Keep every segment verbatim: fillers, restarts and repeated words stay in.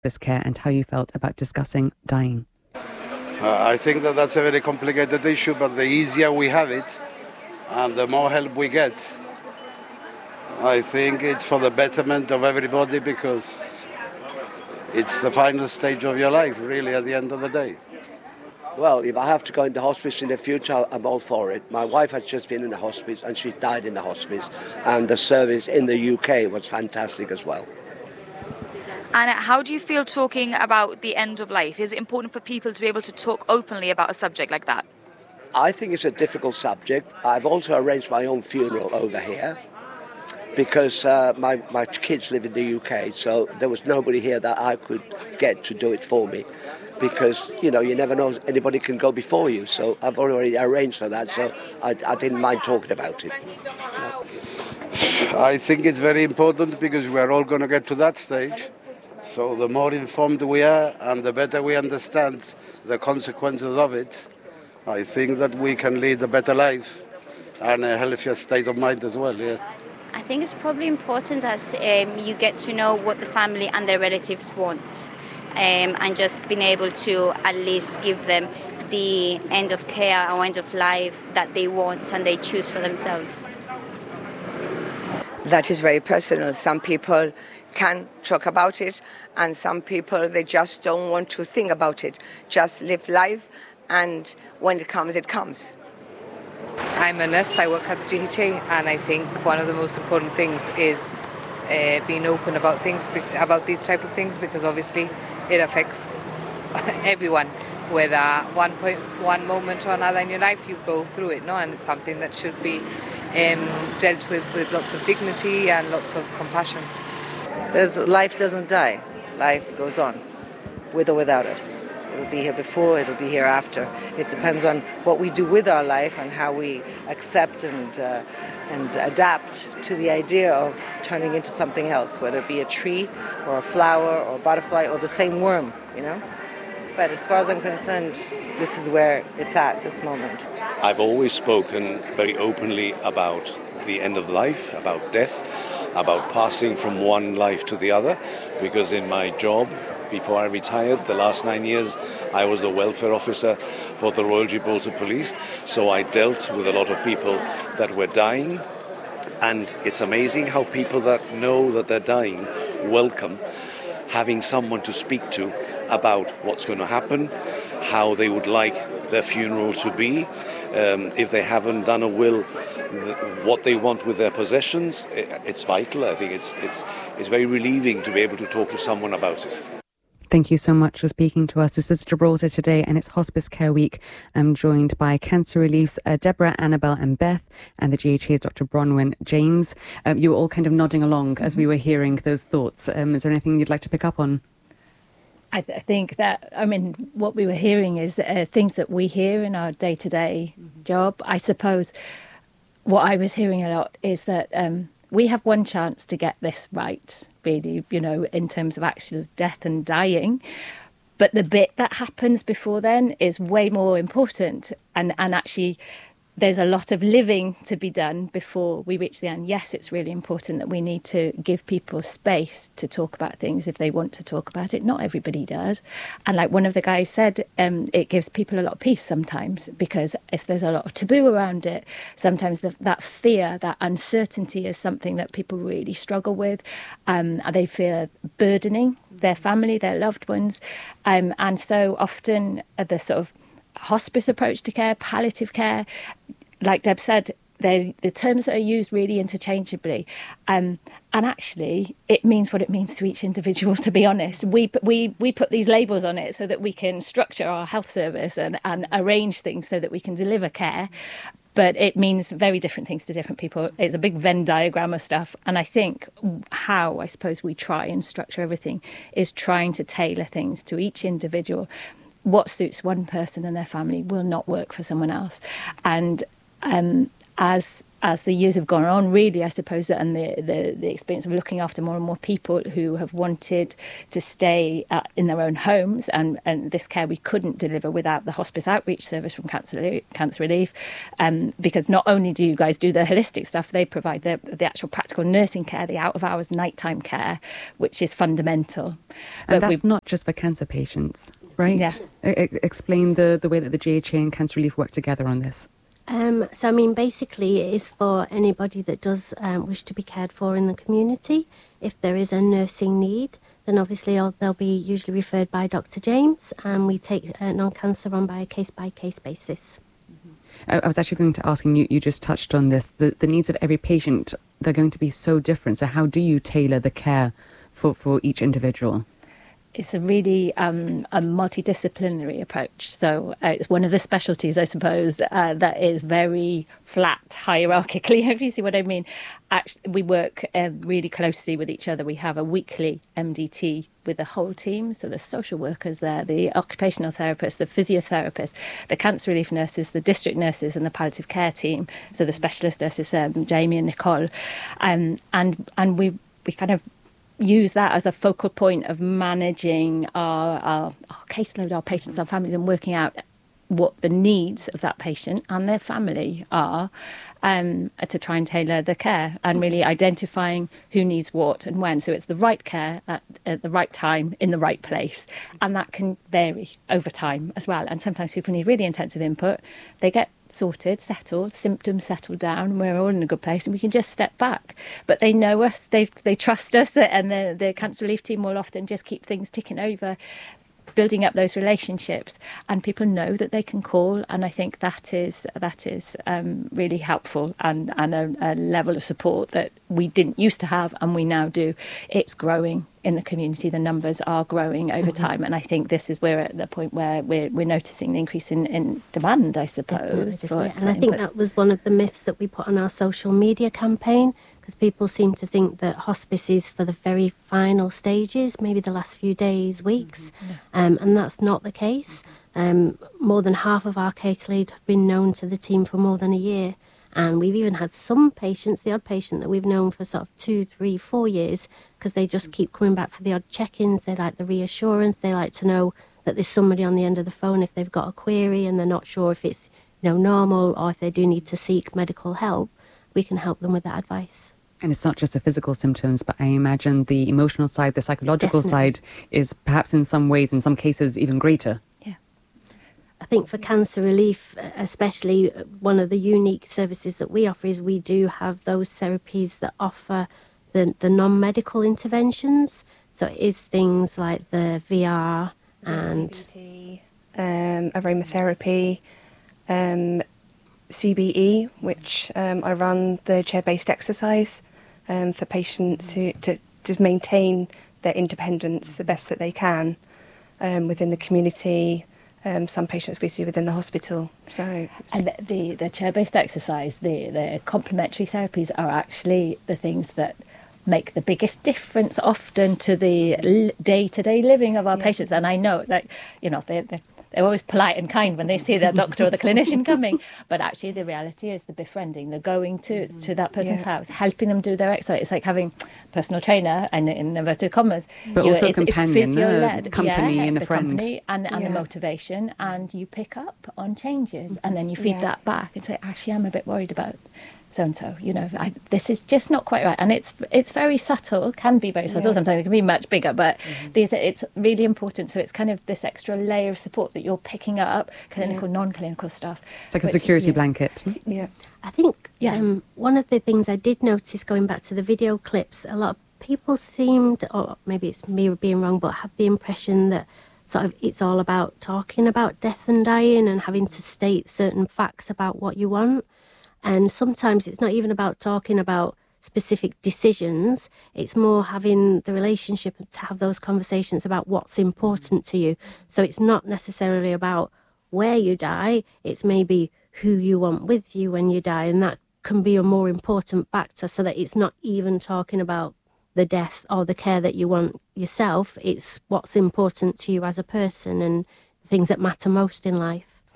hospice care and how you felt about discussing dying. Uh, I think that that's a very complicated issue, but the easier we have it and the more help we get, I think it's for the betterment of everybody, because it's the final stage of your life, really, at the end of the day. Well, if I have to go into hospice in the future, I'm all for it. My wife has just been in the hospice and she died in the hospice, and the service in the U K was fantastic as well. And how do you feel talking about the end of life? Is it important for people to be able to talk openly about a subject like that? I think it's a difficult subject. I've also arranged my own funeral over here because uh, my, my kids live in the U K, so there was nobody here that I could get to do it for me. Because, you know, you never know, anybody can go before you. So I've already arranged for that, so I, I didn't mind talking about it. No. I think it's very important because we're all going to get to that stage. So the more informed we are and the better we understand the consequences of it, I think that we can lead a better life and a healthier state of mind as well, yes. I think it's probably important as um, you get to know what the family and their relatives want, um, and just being able to at least give them the end of care or end of life that they want and they choose for themselves. That is very personal. Some people can talk about it, and some people, they just don't want to think about it. Just live life, and when it comes, it comes. I'm a nurse, I work at the G H A, and I think one of the most important things is uh, being open about things, about these type of things, because obviously it affects everyone. Whether one point, one moment or another in your life, you go through it, no, and it's something that should be um, dealt with with lots of dignity and lots of compassion. There's, life doesn't die. Life goes on, with or without us. It'll be here before, it'll be here after. It depends on what we do with our life and how we accept and uh, and adapt to the idea of turning into something else, whether it be a tree or a flower or a butterfly or the same worm, you know? But as far as I'm concerned, this is where it's at this moment. I've always spoken very openly about the end of life, about death, about passing from one life to the other, because in my job, before I retired, the last nine years, I was the welfare officer for the Royal Gibraltar Police, so I dealt with a lot of people that were dying, and it's amazing how people that know that they're dying welcome having someone to speak to about what's going to happen, how they would like their funeral to be, um, if they haven't done a will, what they want with their possessions. It's vital. I think it's it's it's very relieving to be able to talk to someone about it. Thank you so much for speaking to us. This is Gibraltar Today, and it's Hospice Care Week. I'm joined by Cancer Relief's uh, Deborah, Annabelle and Beth, and the G H A's Doctor Bronwyn James. Um, you were all kind of nodding along as we were hearing those thoughts. Um, is there anything you'd like to pick up on? I, th- I think that, I mean, what we were hearing is uh, things that we hear in our day-to-day mm-hmm. job. I suppose what I was hearing a lot is that um, we have one chance to get this right, really, you know, in terms of actual death and dying. But the bit that happens before then is way more important. And, and actually, there's a lot of living to be done before we reach the end. Yes, it's really important that we need to give people space to talk about things if they want to talk about it. Not everybody does. And like one of the guys said, um, it gives people a lot of peace sometimes, because if there's a lot of taboo around it, sometimes the, that fear, that uncertainty is something that people really struggle with. Um, they fear burdening their family, their loved ones. Um, and so often uh, the sort of hospice approach to care, palliative care, like Deb said, the terms that are used really interchangeably. Um, and actually, it means what it means to each individual, to be honest. We we we put these labels on it so that we can structure our health service and, and arrange things so that we can deliver care. But it means very different things to different people. It's a big Venn diagram of stuff. And I think how, I suppose, we try and structure everything is trying to tailor things to each individual. What suits one person and their family will not work for someone else. And um, as as the years have gone on, really, I suppose, and the, the, the experience of looking after more and more people who have wanted to stay uh, in their own homes, and, and this care we couldn't deliver without the hospice outreach service from Cancer, Cancer Relief, um, because not only do you guys do the holistic stuff, they provide the, the actual practical nursing care, the out-of-hours nighttime care, which is fundamental. And but that's not just for cancer patients, right? Yeah. I- explain the, the way that the G H A and Cancer Relief work together on this. Um, so, I mean, basically it is for anybody that does um, wish to be cared for in the community. If there is a nursing need, then obviously they'll be usually referred by Doctor James, and we take uh, non-cancer on by a case-by-case basis. I, I was actually going to ask, and you, you just touched on this, the, the needs of every patient, they're going to be so different. So how do you tailor the care for, for each individual? It's a really um, a multidisciplinary approach. So uh, it's one of the specialties, I suppose, uh, that is very flat hierarchically, if you see what I mean. Actually, we work uh, really closely with each other. We have a weekly M D T with the whole team. So the social workers there, the occupational therapists, the physiotherapists, the cancer relief nurses, the district nurses and the palliative care team. So the specialist nurses, um, Jamie and Nicole. Um, and and we we kind of use that as a focal point of managing our, our, our caseload, our patients, our families, and working out what the needs of that patient and their family are, um, to try and tailor the care, and really identifying who needs what and when. So it's the right care at, at the right time in the right place, and that can vary over time as well. And sometimes people need really intensive input. They get sorted, settled, symptoms settle down, we're all in a good place and we can just step back. But they know us, they they trust us, and the, the Cancer Relief team will often just keep things ticking over, building up those relationships, and people know that they can call, and I think that is that is um, really helpful, and, and a, a level of support that we didn't used to have and we now do. It's growing in the community, the numbers are growing over mm-hmm. time, and I think this is where at the point where we're, we're noticing the increase in, in demand, I suppose. For, yeah. And I think that was one of the myths that we put on our social media campaign, because people seem to think that hospice is for the very final stages, maybe the last few days, weeks, mm-hmm. yeah. um, and that's not the case. Um, more than half of our caseload have been known to the team for more than a year, and we've even had some patients, the odd patient that we've known for sort of two, three, four years, because they just keep coming back for the odd check-ins. They like the reassurance. They like to know that there's somebody on the end of the phone if they've got a query and they're not sure if it's, you know, normal, or if they do need to seek medical help. We can help them with that advice. And it's not just the physical symptoms, but I imagine the emotional side, the psychological Definitely. side is perhaps in some ways, in some cases, even greater. Yeah. I think for Cancer Relief, especially, one of the unique services that we offer is we do have those therapies that offer the, the non-medical interventions. So it is things like the V R and C B T, um, aromatherapy, um, C B E, which um, I run the chair-based exercise um, for patients who, to, to maintain their independence the best that they can um, within the community. Um, some patients we see within the hospital. So, and the the, the chair-based exercise, the the complementary therapies are actually the things that make the biggest difference often to the l- day-to-day living of our yeah. patients. And I know that, you know, they they they're always polite and kind when they see their doctor or the clinician coming, but actually the reality is the befriending, the going to to that person's yeah. house, helping them do their exercise. It's like having a personal trainer, and in inverted commas, but you also know, a it's, companion, it's physio-led, a company yeah, and a the friend, company and, and yeah. the motivation, and you pick up on changes, and then you feed yeah. that back and say, actually, I'm a bit worried about so and so, you know, I, this is just not quite right, and it's it's very subtle, can be very subtle. Yeah. Sometimes it can be much bigger, but mm-hmm. these it's really important. So it's kind of this extra layer of support that you're picking up, clinical, yeah. non-clinical stuff. It's like a security yeah. blanket. Yeah, I think yeah. um, one of the things I did notice going back to the video clips, a lot of people seemed, or maybe it's me being wrong, but have the impression that sort of it's all about talking about death and dying and having to state certain facts about what you want. And sometimes it's not even about talking about specific decisions. It's more having the relationship and to have those conversations about what's important to you. So it's not necessarily about where you die. It's maybe who you want with you when you die. And that can be a more important factor, so that it's not even talking about the death or the care that you want yourself. It's what's important to you as a person and things that matter most in life.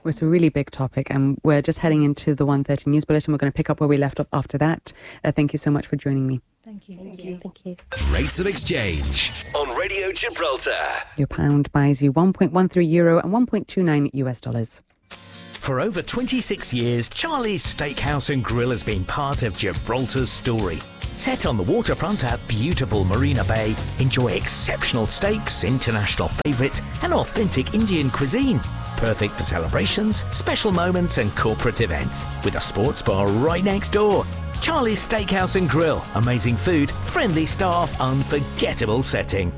Well, it's a really big topic, and we're just heading into the one thirty News Bulletin. We're going to pick up where we left off after that. Uh, thank you so much for joining me. Thank you. Thank you. Thank you. Rates of exchange on Radio Gibraltar. Your pound buys you one point one three euro and one point two nine U S dollars. For over twenty-six years, Charlie's Steakhouse and Grill has been part of Gibraltar's story. Set on the waterfront at beautiful Marina Bay, enjoy exceptional steaks, international favourites and authentic Indian cuisine. Perfect for celebrations, special moments and corporate events. With a sports bar right next door. Charlie's Steakhouse and Grill. Amazing food, friendly staff, unforgettable setting.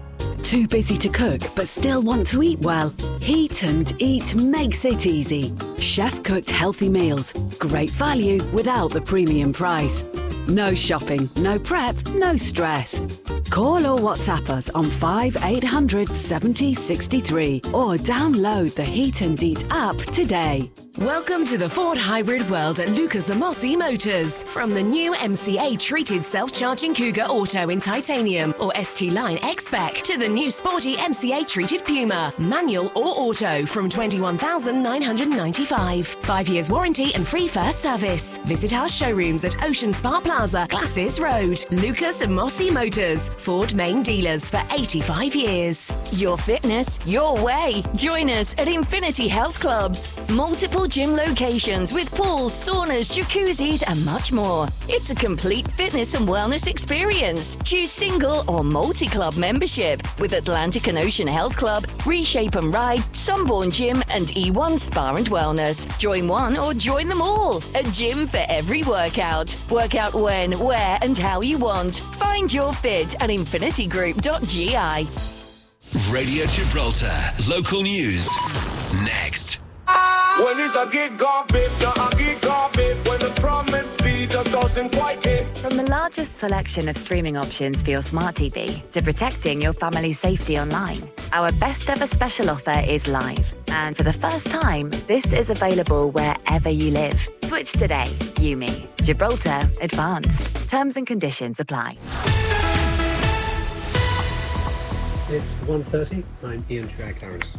Too busy to cook but still want to eat well? Heat and Eat makes it easy. Chef-cooked healthy meals. Great value without the premium price. No shopping, no prep, no stress. Call or WhatsApp us on five eight hundred seventy sixty-three or download the Heat and Eat app today. Welcome to the Ford hybrid world at Lucas Amosi Motors. From the new M C A treated self-charging Cougar Auto in titanium or S T Line X-Spec to the new sporty M C A treated Puma, manual or auto from twenty-one thousand nine hundred ninety-five. Five years warranty and free first service. Visit our showrooms at Ocean Spa Plaza, Glasses Road. Lucas Amosi Motors, Ford main dealers for eighty-five years. Your fitness, your way. Join us at Infinity Health Clubs. Multiple gym locations with pools, saunas, jacuzzis and much more. It's a complete fitness and wellness experience. Choose single or multi-club membership with Atlantic and Ocean Health Club, Reshape and Ride, Sunborn Gym and E one Spa and Wellness. Join one or join them all. A gym for every workout. Work out when, where and how you want. Find your fit at infinity group dot G I. Radio Gibraltar. Local news. Next. When it's a gig garbage, not a gig garbage. When the promise speed just doesn't quite hit. From the largest selection of streaming options for your smart T V to protecting your family's safety online, our best ever special offer is live. And for the first time, this is available wherever you live. Switch today. Yumi. Gibraltar Advanced. Terms and conditions apply. It's one thirty. I'm Ian Trier-Clarence.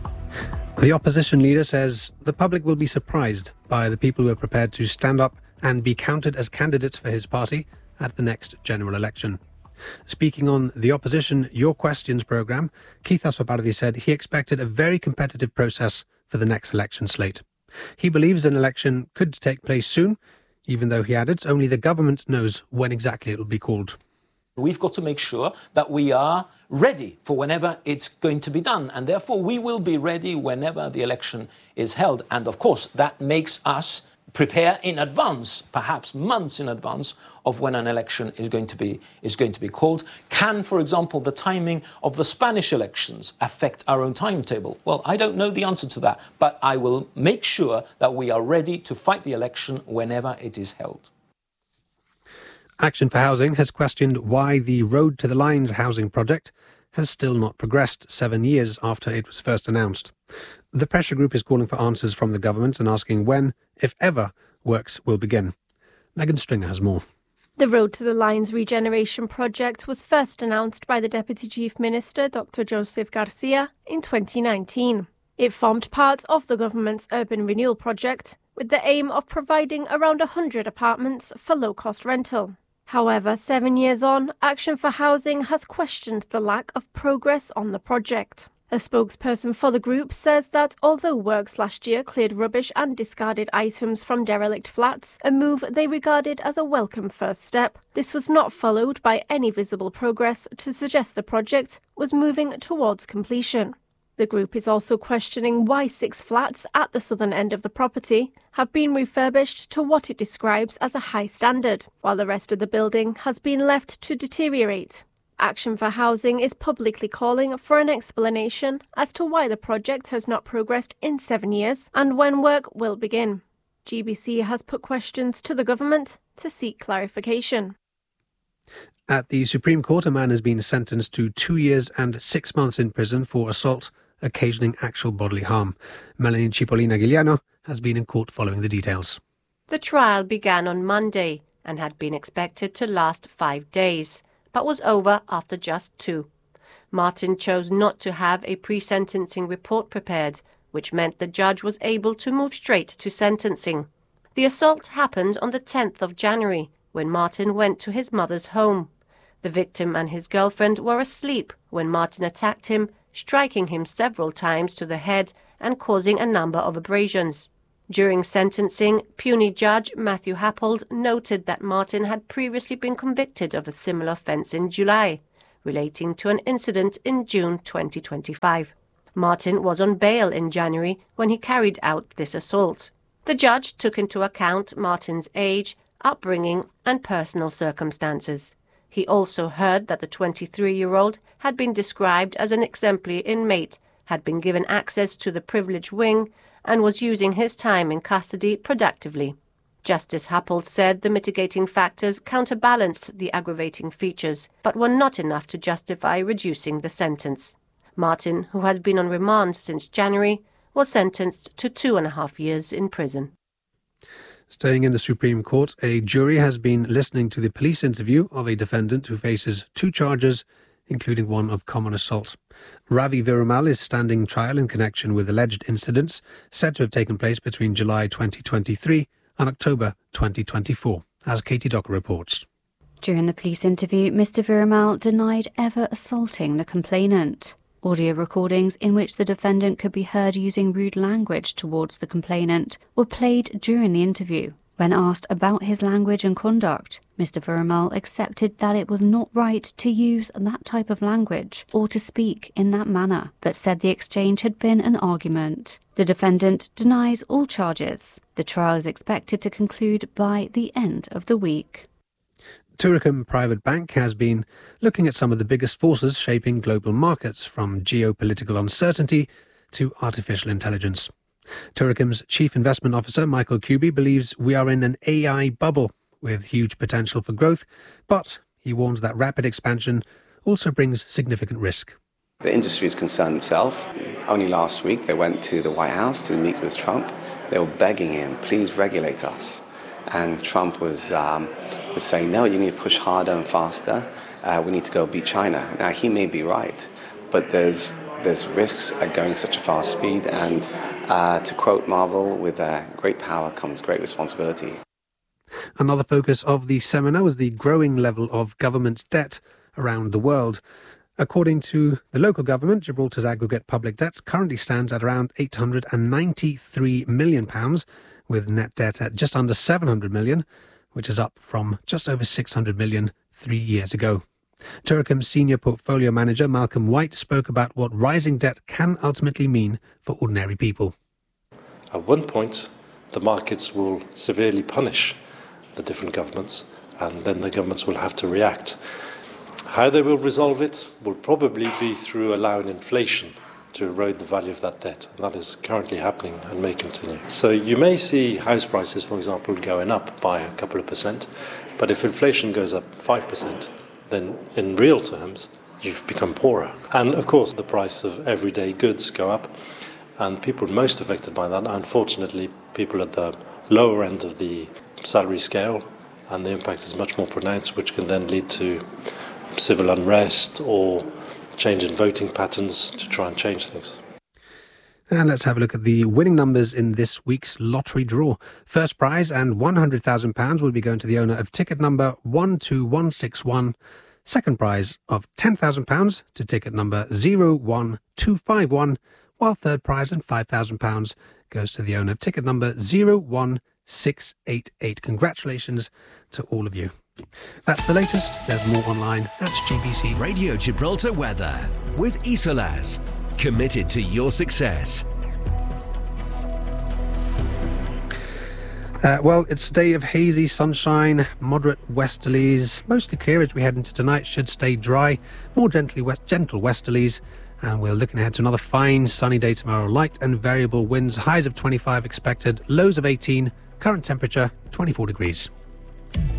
The opposition leader says the public will be surprised by the people who are prepared to stand up and be counted as candidates for his party at the next general election. Speaking on the Opposition Your Questions programme, Keith Asobardi said he expected a very competitive process for the next election slate. He believes an election could take place soon, even though he added only the government knows when exactly it will be called. We've got to make sure that we are ready for whenever it's going to be done. And therefore, we will be ready whenever the election is held. And of course, that makes us prepare in advance, perhaps months in advance, of when an election is going to be is going to be called. Can, for example, the timing of the Spanish elections affect our own timetable? Well, I don't know the answer to that, but I will make sure that we are ready to fight the election whenever it is held. Action for Housing has questioned why the Road to the Lines housing project has still not progressed seven years after it was first announced. The pressure group is calling for answers from the government and asking when, if ever, works will begin. Megan Stringer has more. The Road to the Lines regeneration project was first announced by the Deputy Chief Minister, Doctor Joseph Garcia, in twenty nineteen. It formed part of the government's urban renewal project with the aim of providing around one hundred apartments for low-cost rental. However, seven years on, Action for Housing has questioned the lack of progress on the project. A spokesperson for the group says that although works last year cleared rubbish and discarded items from derelict flats, a move they regarded as a welcome first step, this was not followed by any visible progress to suggest the project was moving towards completion. The group is also questioning why six flats at the southern end of the property have been refurbished to what it describes as a high standard, while the rest of the building has been left to deteriorate. Action for Housing is publicly calling for an explanation as to why the project has not progressed in seven years and when work will begin. G B C has put questions to the government to seek clarification. At the Supreme Court, a man has been sentenced to two years and six months in prison for assault occasioning actual bodily harm. Melanie Cipollina-Giuliano has been in court following the details. The trial began on Monday and had been expected to last five days, but was over after just two. Martin chose not to have a pre-sentencing report prepared, which meant the judge was able to move straight to sentencing. The assault happened on the tenth of January, when Martin went to his mother's home. The victim and his girlfriend were asleep when Martin attacked him, striking him several times to the head and causing a number of abrasions. During sentencing, puisne judge Matthew Happold noted that Martin had previously been convicted of a similar offence in July, relating to an incident in June twenty twenty-five. Martin was on bail in January when he carried out this assault. The judge took into account Martin's age, upbringing and personal circumstances. He also heard that the twenty-three-year-old had been described as an exemplary inmate, had been given access to the privileged wing and was using his time in custody productively. Justice Happold said the mitigating factors counterbalanced the aggravating features, but were not enough to justify reducing the sentence. Martin, who has been on remand since January, was sentenced to two and a half years in prison. Staying in the Supreme Court, a jury has been listening to the police interview of a defendant who faces two charges, including one of common assault. Ravi Virumal is standing trial in connection with alleged incidents said to have taken place between July twenty twenty-three and October twenty twenty-four, as Katie Docker reports. During the police interview, Mister Virumal denied ever assaulting the complainant. Audio recordings in which the defendant could be heard using rude language towards the complainant were played during the interview. When asked about his language and conduct, Mister Virumal accepted that it was not right to use that type of language or to speak in that manner, but said the exchange had been an argument. The defendant denies all charges. The trial is expected to conclude by the end of the week. Turicum Private Bank has been looking at some of the biggest forces shaping global markets, from geopolitical uncertainty to artificial intelligence. Turicum's Chief Investment Officer, Michael Kuby, believes we are in an A I bubble with huge potential for growth, but he warns that rapid expansion also brings significant risk. The industry is concerned themselves. Only last week they went to the White House to meet with Trump. They were begging him, please regulate us. And Trump was, um, was saying, no, you need to push harder and faster. Uh, we need to go beat China. Now, he may be right, but there's there's risks at going such a fast speed, and uh, to quote Marvel, with uh, great power comes great responsibility. Another focus of the seminar was the growing level of government debt around the world. According to the local government, Gibraltar's aggregate public debt currently stands at around eight hundred ninety-three million pounds, with net debt at just under seven hundred million, which is up from just over six hundred million three years ago. Turicum's senior portfolio manager, Malcolm White, spoke about what rising debt can ultimately mean for ordinary people. At one point, the markets will severely punish the different governments, and then the governments will have to react. How they will resolve it will probably be through allowing inflation to erode the value of that debt, and that is currently happening and may continue. So you may see house prices, for example, going up by a couple of percent, but if inflation goes up five percent, then in real terms, you've become poorer. And of course, the price of everyday goods go up, and people most affected by that are unfortunately people at the lower end of the salary scale, and the impact is much more pronounced, which can then lead to civil unrest or change in voting patterns to try and change things. And let's have a look at the winning numbers in this week's lottery draw. First prize and one hundred thousand pounds will be going to the owner of ticket number one two one six one. Second prize of ten thousand pounds to ticket number zero one two five one, while third prize and five thousand pounds goes to the owner of ticket number zero one six eight eight. Congratulations to all of you. That's the latest. There's more online at G B C. Radio Gibraltar weather with Isolaz. Committed to your success. Uh, well, it's a day of hazy sunshine, moderate westerlies, mostly clear as we head into tonight. Should stay dry, more gently west, gentle westerlies, and we're looking ahead to another fine sunny day tomorrow. Light and variable winds, highs of twenty-five expected, lows of eighteen, current temperature twenty-four degrees.